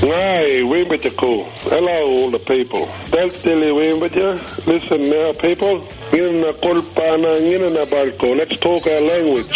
Ngai, Wimbachako. Hello, all the people. Deltili Wimbacha. Listen now, people. Ngina Kolpana, Ngina Barko. Let's talk our language.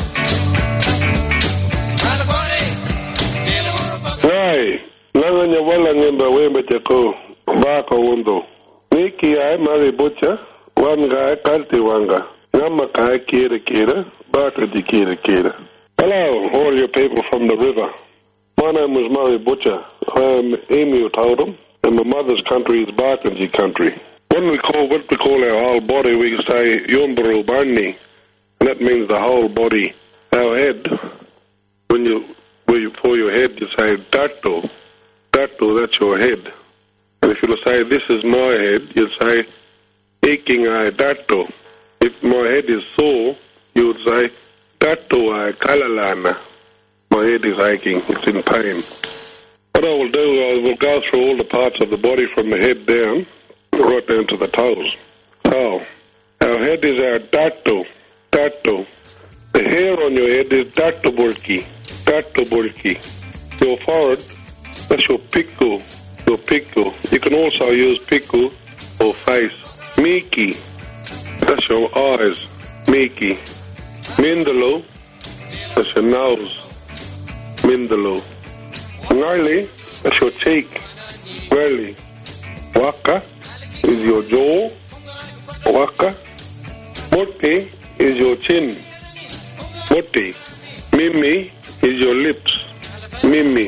Ngai, Nanganya Walla Ngimba Wimbachako. Bako Wundo. Niki I Mari Butcha. One guy, Kalti Wanga. Namakai Kira Kira. Baka di Kira Kira. Hello, all you people from the river. My name is Murray Butcher. I am Emu Totem, and my mother's country is Barkindji country. When we call what we call our whole body, we say Yumburu Barni, and that means the whole body. Our head, where you pour your head, you say Datu. Datu, that's your head. And if you say this is my head, you say Iking I Datu. If my head is sore, you would say Datu I Kalalana. My head is aching, it's in pain. What I will do, I will go through all the parts of the body from the head down, right down to the toes. So, our head is our datu, datu. The hair on your head is datu bulki, datu bulki. Your forehead, that's your piku, your piku. You can also use piku or face. Miki, that's your eyes, miki. Mindalo, that's your nose. Mindalo. Ngali, that's your cheek. Gweli. Waka is your jaw. Waka. Moti is your chin. Moti. Mimi is your lips. Mimi.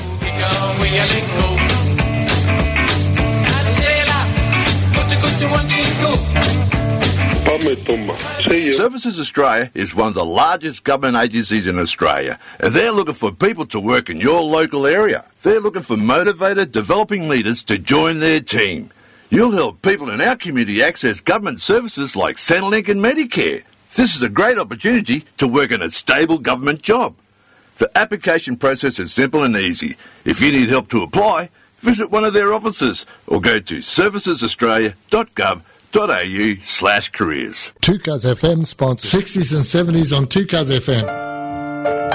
Services Australia is one of the largest government agencies in Australia, and they're looking for people to work in your local area. They're looking for motivated, developing leaders to join their team. You'll help people in our community access government services like Centrelink and Medicare. This is a great opportunity to work in a stable government job. The application process is simple and easy. If you need help to apply, visit one of their offices or go to servicesaustralia.gov.au/careers. 2Cuz FM sponsors 60s and 70s on 2Cuz FM.